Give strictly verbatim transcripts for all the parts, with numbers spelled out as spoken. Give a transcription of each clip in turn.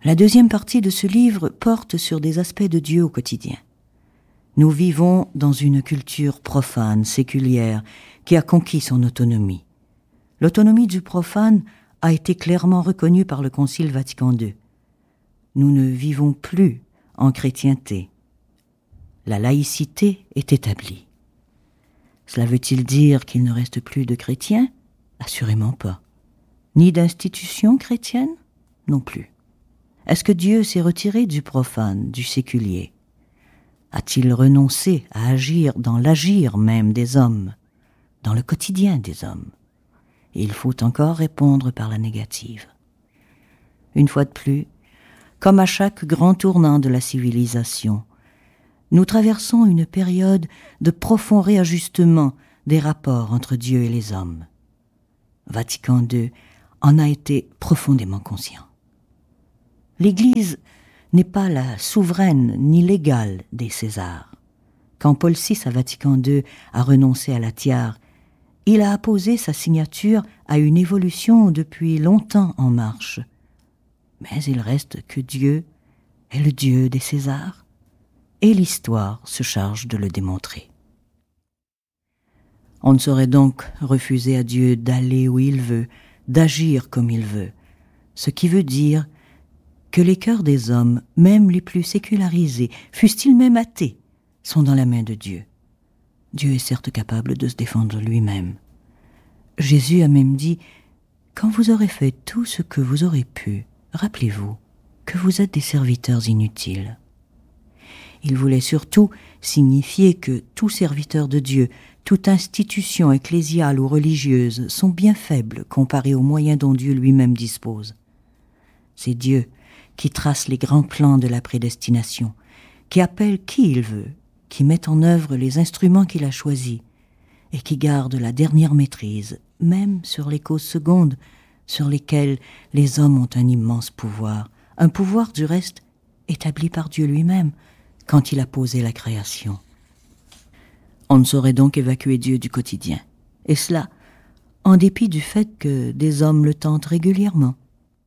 La deuxième partie de ce livre porte sur des aspects de Dieu au quotidien. Nous vivons dans une culture profane, séculière, qui a conquis son autonomie. L'autonomie du profane a été clairement reconnue par le Concile Vatican deux. Nous ne vivons plus en chrétienté. La laïcité est établie. Cela veut-il dire qu'il ne reste plus de chrétiens ? Assurément pas. Ni d'institutions chrétiennes ? Non plus. Est-ce que Dieu s'est retiré du profane, du séculier ? A-t-il renoncé à agir dans l'agir même des hommes, dans le quotidien des hommes ? Il faut encore répondre par la négative. Une fois de plus, comme à chaque grand tournant de la civilisation, nous traversons une période de profond réajustement des rapports entre Dieu et les hommes. Vatican deux en a été profondément conscient. L'Église n'est pas la souveraine ni l'égale des Césars. Quand Paul six à Vatican deux a renoncé à la tiare, il a apposé sa signature à une évolution depuis longtemps en marche. Mais il reste que Dieu est le Dieu des Césars, et l'histoire se charge de le démontrer. On ne saurait donc refuser à Dieu d'aller où il veut, d'agir comme il veut, ce qui veut dire que les cœurs des hommes, même les plus sécularisés, fussent-ils même athées, sont dans la main de Dieu. Dieu est certes capable de se défendre lui-même. Jésus a même dit « Quand vous aurez fait tout ce que vous aurez pu, rappelez-vous que vous êtes des serviteurs inutiles. » Il voulait surtout signifier que tout serviteur de Dieu, toute institution ecclésiale ou religieuse sont bien faibles comparés aux moyens dont Dieu lui-même dispose. C'est Dieu qui trace les grands plans de la prédestination, qui appelle qui il veut, qui met en œuvre les instruments qu'il a choisis, et qui garde la dernière maîtrise, même sur les causes secondes, sur lesquelles les hommes ont un immense pouvoir, un pouvoir du reste établi par Dieu lui-même, quand il a posé la création. On ne saurait donc évacuer Dieu du quotidien, et cela en dépit du fait que des hommes le tentent régulièrement.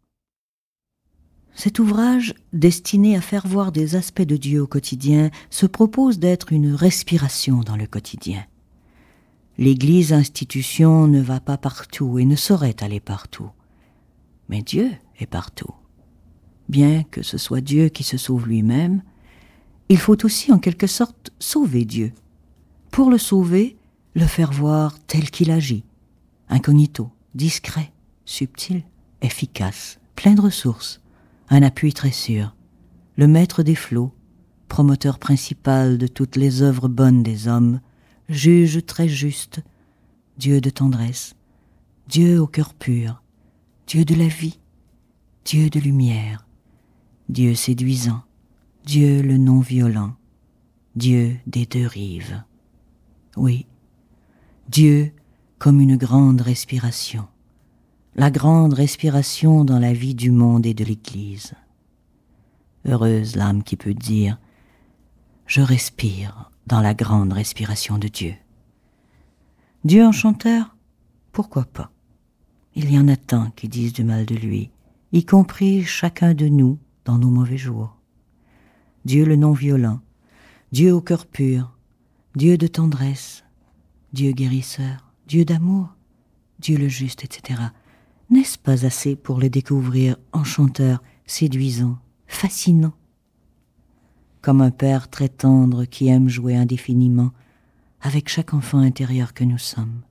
Cet ouvrage, destiné à faire voir des aspects de Dieu au quotidien, se propose d'être une respiration dans le quotidien. L'Église institution ne va pas partout et ne saurait aller partout. Mais Dieu est partout. Bien que ce soit Dieu qui se sauve lui-même, il faut aussi en quelque sorte sauver Dieu. Pour le sauver, le faire voir tel qu'il agit, incognito, discret, subtil, efficace, plein de ressources, un appui très sûr, le maître des flots, promoteur principal de toutes les œuvres bonnes des hommes, juge très juste, Dieu de tendresse, Dieu au cœur pur, Dieu de la vie, Dieu de lumière, Dieu séduisant, Dieu le non-violent, Dieu des deux rives. Oui, Dieu comme une grande respiration, la grande respiration dans la vie du monde et de l'Église. Heureuse l'âme qui peut dire « Je respire dans la grande respiration de Dieu ». Dieu enchanteur, pourquoi pas? Il y en a tant qui disent du mal de lui, y compris chacun de nous dans nos mauvais jours. Dieu le non-violent, Dieu au cœur pur, Dieu de tendresse, Dieu guérisseur, Dieu d'amour, Dieu le juste, et cetera. N'est-ce pas assez pour le découvrir enchanteur, séduisant, fascinant? Comme un père très tendre qui aime jouer indéfiniment avec chaque enfant intérieur que nous sommes.